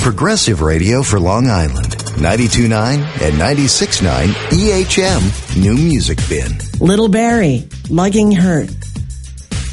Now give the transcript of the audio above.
Progressive Radio for Long Island. 92.9 and 96.9 EHM New Music Bin. Little Barry, Lugging Hurt.